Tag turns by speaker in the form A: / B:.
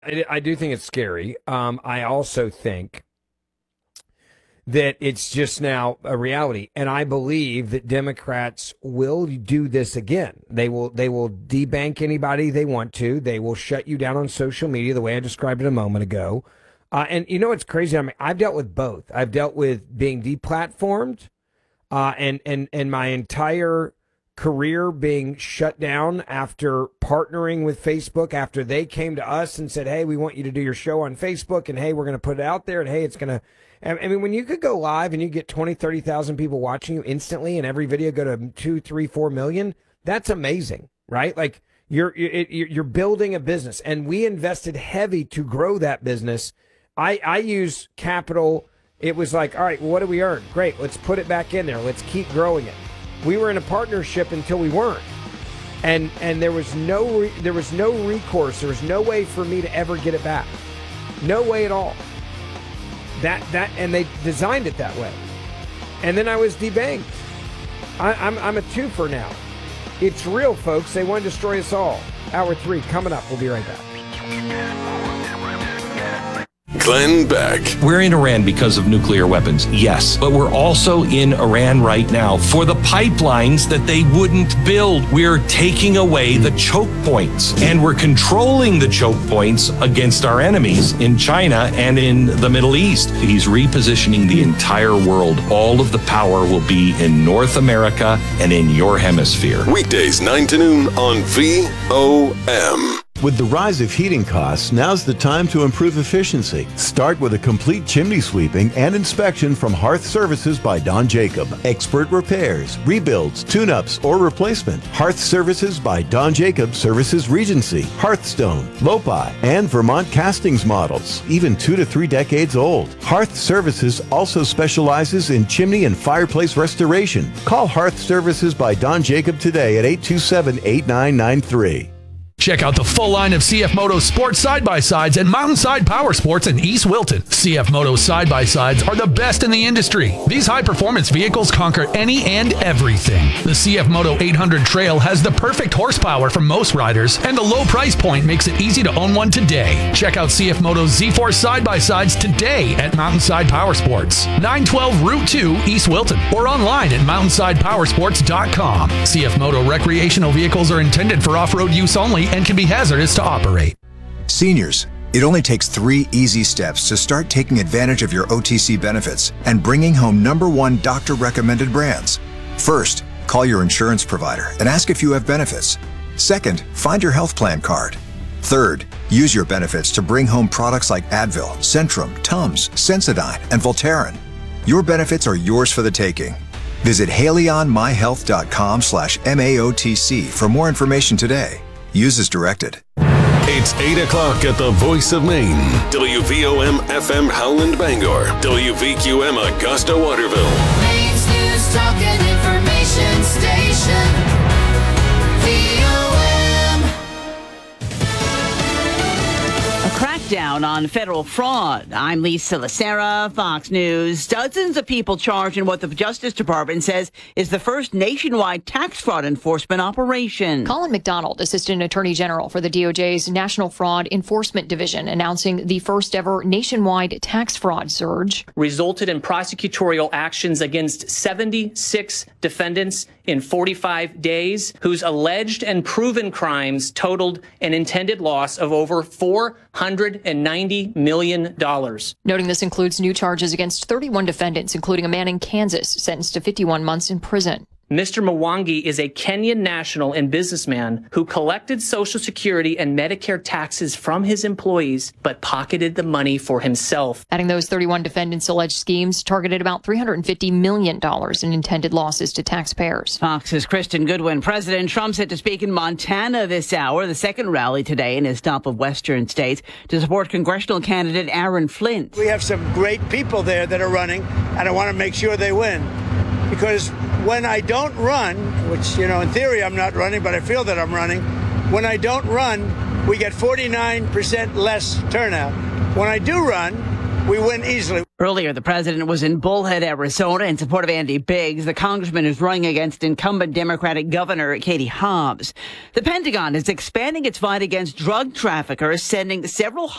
A: I do think it's scary. I also think that it's just now a reality, and I believe that Democrats will do this again. They will debank anybody they want to. They will shut you down on social media the way I described it a moment ago. And you know what's crazy? I mean, I've dealt with both. I've dealt with being deplatformed, and my entire career being shut down after partnering with Facebook, after they came to us and said, hey, we want you to do your show on Facebook, and hey, we're going to put it out there, and hey, it's going to, I mean, when you could go live and you get 20, 30,000 people watching you instantly and every video go to 2, 3, 4 million, that's amazing, right? Like you're building a business, and we invested heavy to grow that business. I use capital. It was like, all right, well, what do we earn? Great. Let's put it back in there. Let's keep growing it. We were in a partnership until we weren't. And there was no recourse. There was no way for me to ever get it back. No way at all. And they designed it that way. And then I was debanked. I'm a twofer now. It's real, folks. They want to destroy us all. Hour 3 coming up. We'll be right back.
B: Glenn Beck.
C: We're in Iran because of nuclear weapons, yes. But we're also in Iran right now for the pipelines that they wouldn't build. We're taking away the choke points, and we're controlling the choke points against our enemies in China and in the Middle East. He's repositioning the entire world. All of the power will be in North America and in your hemisphere.
B: Weekdays 9 to noon on VOM.
D: With the rise of heating costs, now's the time to improve efficiency. Start with a complete chimney sweeping and inspection from Hearth Services by Don Jacob. Expert repairs, rebuilds, tune-ups, or replacement. Hearth Services by Don Jacob services Regency, Hearthstone, Lopi, and Vermont Castings models, even 2 to 3 decades old. Hearth Services also specializes in chimney and fireplace restoration. Call Hearth Services by Don Jacob today at 827-8993.
E: Check out the full line of CF Moto sports side-by-sides at Mountainside Power Sports in East Wilton. CF Moto side-by-sides are the best in the industry. These high-performance vehicles conquer any and everything. The CF Moto 800 Trail has the perfect horsepower for most riders, and the low price point makes it easy to own one today. Check out CF Moto's Z4 side-by-sides today at Mountainside Power Sports, 912 Route 2, East Wilton, or online at mountainsidepowersports.com. CF Moto recreational vehicles are intended for off-road use only and can be hazardous to operate.
F: Seniors, it only takes 3 easy steps to start taking advantage of your OTC benefits and bringing home #1 doctor-recommended brands. First, call your insurance provider and ask if you have benefits. Second, find your health plan card. Third, use your benefits to bring home products like Advil, Centrum, Tums, Sensodyne, and Voltaren. Your benefits are yours for the taking. Visit HaleyOnMyHealth.com/MAOTC for more information today. Use as directed.
B: It's 8 o'clock at the Voice of Maine. WVOM FM Howland Bangor. WVQM Augusta Waterville.
G: Maine's news, talk and information station.
H: Crackdown on federal fraud. I'm Lisa Lacera, Fox News. Dozens of people charged in what the Justice Department says is the first nationwide tax fraud enforcement operation.
I: Colin McDonald, Assistant Attorney General for the DOJ's National Fraud Enforcement Division, announcing the first ever nationwide tax fraud surge.
J: Resulted in prosecutorial actions against 76 defendants in 45 days, whose alleged and proven crimes totaled an intended loss of over $490 million.
I: Noting this includes new charges against 31 defendants, including a man in Kansas sentenced to 51 months in prison.
J: Mr. Mwangi is a Kenyan national and businessman who collected Social Security and Medicare taxes from his employees, but pocketed the money for himself.
I: Adding those 31 defendants' alleged schemes targeted about $350 million in intended losses to taxpayers.
H: Fox's Kristen Goodwin. President Trump set to speak in Montana this hour, the second rally today in his stop of western states to support congressional candidate Aaron Flint.
K: We have some great people there that are running, and I want to make sure they win. Because when I don't run, which, in theory I'm not running, but I feel that I'm running. When I don't run, we get 49% less turnout. When I do run, we win easily.
H: Earlier, the president was in Bullhead, Arizona, in support of Andy Biggs, the congressman who's running against incumbent Democratic Governor Katie Hobbs. The Pentagon is expanding its fight against drug traffickers, sending several